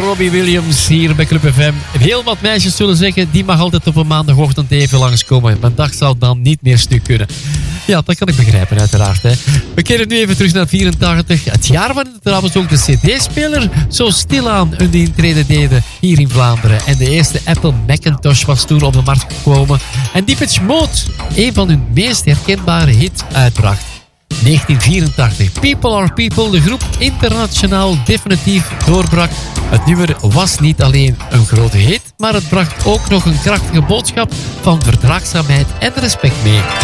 Robbie Williams hier bij Club FM. Heel wat meisjes zullen zeggen, die mag altijd op een maandagochtend even langskomen. Mijn dag zal dan niet meer stuk kunnen. Ja, dat kan ik begrijpen uiteraard. Hè. We keren nu even terug naar 84. Het jaar waarin trouwens ook de cd-speler zo stilaan een intrede deden hier in Vlaanderen. En de eerste Apple Macintosh was toen op de markt gekomen. En Depeche Mode een van hun meest herkenbare hits uitbracht. 1984. People Are People, de groep internationaal definitief doorbrak. Het nummer was niet alleen een grote hit, maar het bracht ook nog een krachtige boodschap van verdraagzaamheid en respect mee.